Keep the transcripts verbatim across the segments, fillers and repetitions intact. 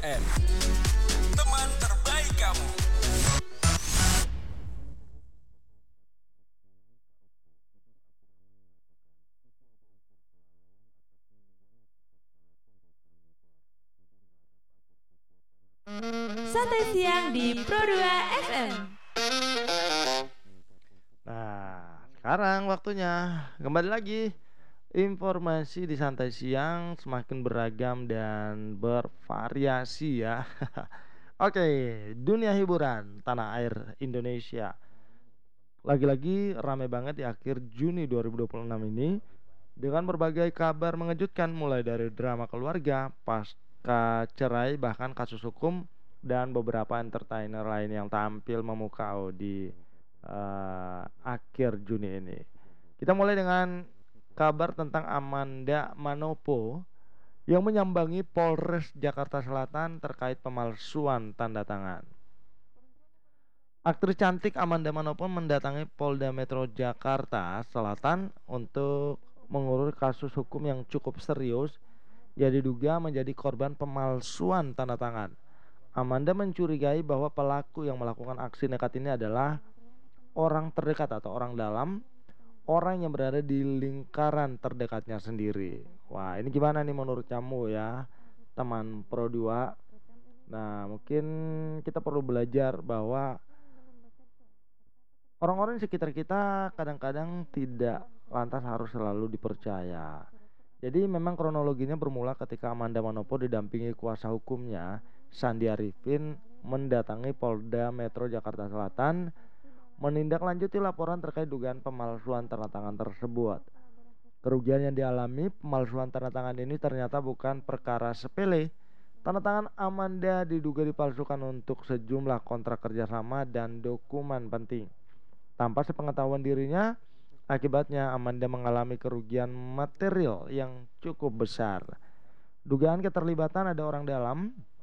M, teman terbaik kamu. Santai siang di Pro dua F M. Nah, sekarang waktunya kembali lagi. Informasi di santai siang semakin beragam dan bervariasi ya. Oke, dunia hiburan tanah air Indonesia. Lagi-lagi rame banget di akhir Juni dua ribu dua puluh enam ini dengan berbagai kabar mengejutkan mulai dari drama keluarga, pasca cerai, bahkan kasus hukum dan beberapa entertainer lain yang tampil memukau di uh, akhir Juni ini. Kita mulai dengan kabar tentang Amanda Manopo yang menyambangi Polres Jakarta Selatan terkait pemalsuan tanda tangan. Aktris cantik Amanda Manopo mendatangi Polda Metro Jakarta Selatan untuk mengurus kasus hukum yang cukup serius. Ia diduga menjadi korban pemalsuan tanda tangan. Amanda mencurigai bahwa pelaku yang melakukan aksi nekat ini adalah orang terdekat atau orang dalam, orang yang berada di lingkaran terdekatnya sendiri. Wah, ini gimana nih menurut kamu ya, teman Pro dua? Nah, mungkin kita perlu belajar bahwa orang-orang di sekitar kita kadang-kadang tidak lantas harus selalu dipercaya. Jadi memang kronologinya bermula ketika Amanda Manopo didampingi kuasa hukumnya, Sandi Arifin, mendatangi Polda Metro Jakarta Selatan menindaklanjuti laporan terkait dugaan pemalsuan tanda tangan tersebut. Kerugian yang dialami pemalsuan tanda tangan ini ternyata bukan perkara sepele. Tanda tangan Amanda diduga dipalsukan untuk sejumlah kontrak kerjasama dan dokumen penting. Tanpa sepengetahuan dirinya, akibatnya Amanda mengalami kerugian material yang cukup besar. Dugaan keterlibatan ada orang dalam.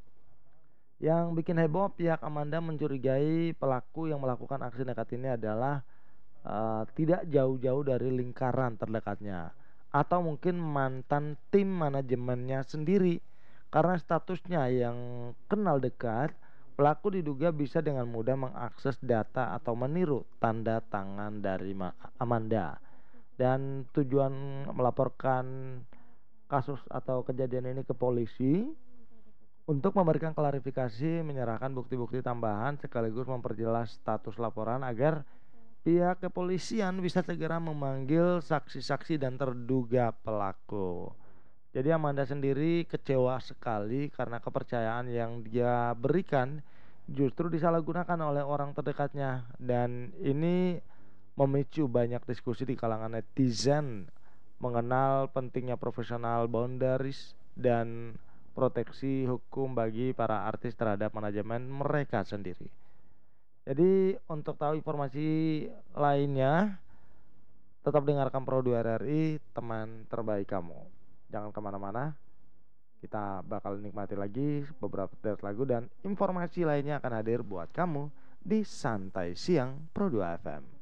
Yang bikin heboh, pihak Amanda mencurigai pelaku yang melakukan aksi nekat ini adalah uh, tidak jauh-jauh dari lingkaran terdekatnya, atau mungkin mantan tim manajemennya sendiri. Karena statusnya yang kenal dekat, pelaku diduga bisa dengan mudah mengakses data atau meniru tanda tangan dari Amanda. Dan tujuan melaporkan kasus atau kejadian ini ke polisi untuk memberikan klarifikasi, menyerahkan bukti-bukti tambahan sekaligus memperjelas status laporan agar pihak kepolisian bisa segera memanggil saksi-saksi dan terduga pelaku. Jadi Amanda sendiri kecewa sekali karena kepercayaan yang dia berikan justru disalahgunakan oleh orang terdekatnya, dan ini memicu banyak diskusi di kalangan netizen mengenal pentingnya profesional boundaries dan proteksi hukum bagi para artis terhadap manajemen mereka sendiri. Jadi untuk tahu informasi lainnya, tetap dengarkan Pro dua R R I, teman terbaik kamu. Jangan kemana-mana, kita bakal nikmati lagi beberapa detik lagu dan informasi lainnya akan hadir buat kamu di Santai Siang Pro dua F M.